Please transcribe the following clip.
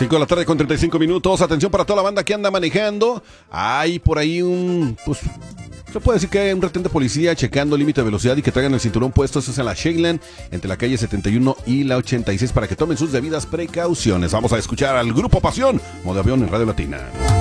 5 de la tarde con 35 minutos. Atención para toda la banda que anda manejando. Hay por ahí se puede decir que hay un retén de policía checando el límite de velocidad y que traigan el cinturón puesto. Eso es en la Shakeland, entre la calle 71 y la 86, para que tomen sus debidas precauciones. Vamos a escuchar al Grupo Pasión, Modo Avión en Radio Latina.